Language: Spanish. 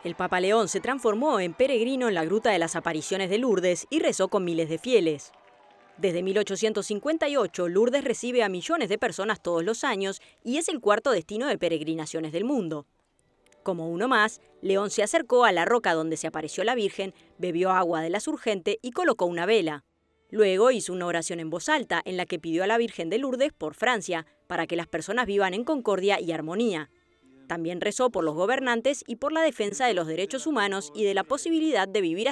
El Papa León se transformó en peregrino en la Gruta de las Apariciones de Lourdes y rezó con miles de fieles. Desde 1858, Lourdes recibe a millones de personas todos los años y es el cuarto destino de peregrinaciones del mundo. Como uno más, León se acercó a la roca donde se apareció la Virgen, bebió agua de la surgente y colocó una vela. Luego hizo una oración en voz alta en la que pidió a la Virgen de Lourdes por Francia, para que las personas vivan en concordia y armonía. También rezó por los gobernantes y por la defensa de los derechos humanos y de la posibilidad de vivir